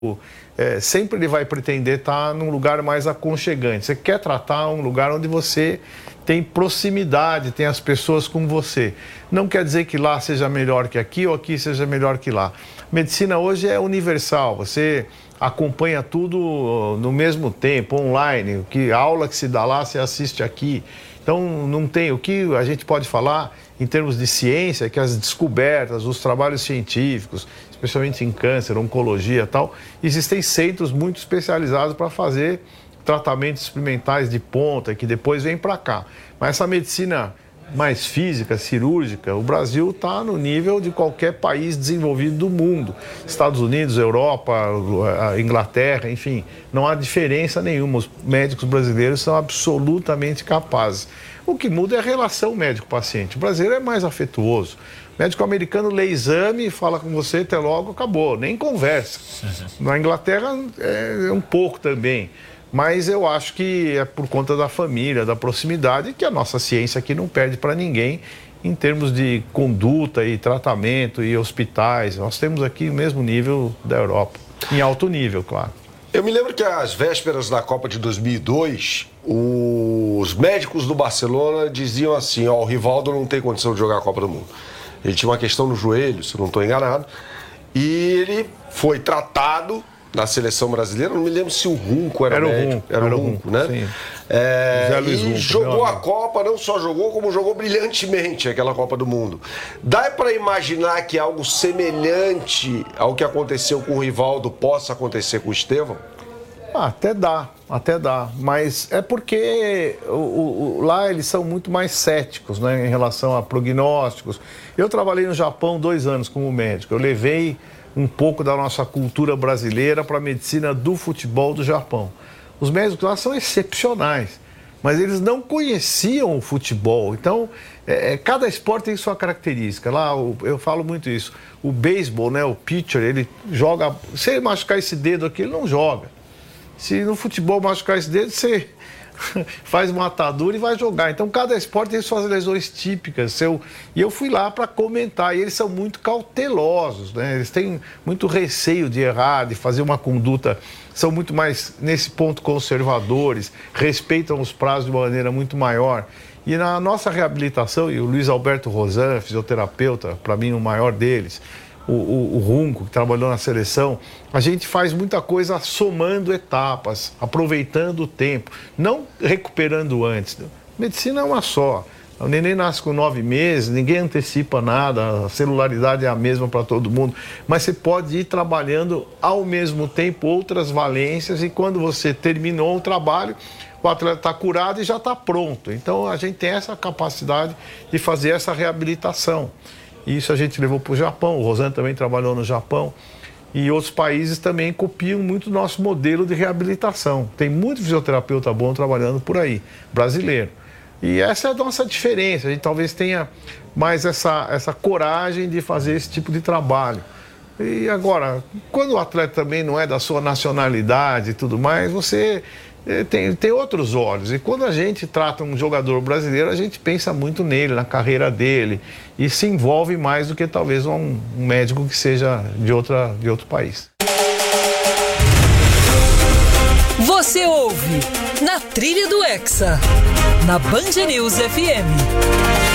sempre ele vai pretender estar num lugar mais aconchegante. Você quer tratar um lugar onde você tem proximidade, tem as pessoas com você. Não quer dizer que lá seja melhor que aqui ou aqui seja melhor que lá. Medicina hoje é universal, você acompanha tudo no mesmo tempo, online. A aula que se dá lá, você assiste aqui. Então, não tem o que a gente pode falar em termos de ciência, que as descobertas, os trabalhos científicos, especialmente em câncer, oncologia e tal, existem centros muito especializados para fazer tratamentos experimentais de ponta, que depois vem para cá. Mas essa medicina mais física, cirúrgica, o Brasil está no nível de qualquer país desenvolvido do mundo. Estados Unidos, Europa, Inglaterra, enfim, não há diferença nenhuma. Os médicos brasileiros são absolutamente capazes. O que muda é a relação médico-paciente. O brasileiro é mais afetuoso. O médico americano lê exame, fala com você, até logo, acabou, nem conversa. Na Inglaterra é um pouco também. Mas eu acho que é por conta da família, da proximidade, que a nossa ciência aqui não perde para ninguém em termos de conduta e tratamento e hospitais. Nós temos aqui o mesmo nível da Europa, em alto nível, claro. Eu me lembro que às vésperas da Copa de 2002, os médicos do Barcelona diziam assim, o Rivaldo não tem condição de jogar a Copa do Mundo. Ele tinha uma questão no joelho, se eu não estou enganado, e ele foi tratado na seleção brasileira, não me lembro se o Runco era médico. Era o Runco, né? Sim. E jogou a Copa, não só jogou, como jogou brilhantemente aquela Copa do Mundo. Dá para imaginar que algo semelhante ao que aconteceu com o Rivaldo possa acontecer com o Estevão? Até dá. Mas é porque lá eles são muito mais céticos, né, em relação a prognósticos. Eu trabalhei no Japão 2 anos como médico. Eu levei um pouco da nossa cultura brasileira para a medicina do futebol do Japão. Os médicos lá são excepcionais, mas eles não conheciam o futebol. Então, cada esporte tem sua característica. Lá, eu falo muito isso. O beisebol, né, o pitcher, ele joga... Se ele machucar esse dedo aqui, ele não joga. Se no futebol machucar esse dedo, você faz uma atadura e vai jogar. Então, cada esporte tem suas lesões típicas. E eu fui lá para comentar. E eles são muito cautelosos, né? Eles têm muito receio de errar, de fazer uma conduta. São muito mais, nesse ponto, conservadores. Respeitam os prazos de uma maneira muito maior. E na nossa reabilitação, e o Luiz Alberto Rosan, fisioterapeuta, para mim o maior deles, o Runco, que trabalhou na seleção, a gente faz muita coisa somando etapas, aproveitando o tempo, não recuperando antes. Medicina é uma só. O neném nasce com 9 meses, ninguém antecipa nada, a celularidade é a mesma para todo mundo, mas você pode ir trabalhando ao mesmo tempo outras valências e quando você terminou o trabalho, o atleta está curado e já está pronto. Então a gente tem essa capacidade de fazer essa reabilitação. Isso a gente levou para o Japão, o Rosan também trabalhou no Japão. E outros países também copiam muito o nosso modelo de reabilitação. Tem muito fisioterapeuta bom trabalhando por aí, brasileiro. E essa é a nossa diferença, a gente talvez tenha mais essa coragem de fazer esse tipo de trabalho. E agora, quando o atleta também não é da sua nacionalidade e tudo mais, você... Tem outros olhos. E quando a gente trata um jogador brasileiro, a gente pensa muito nele, na carreira dele. E se envolve mais do que talvez um médico que seja de outro país. Você ouve Na Trilha do Hexa, na Band News FM.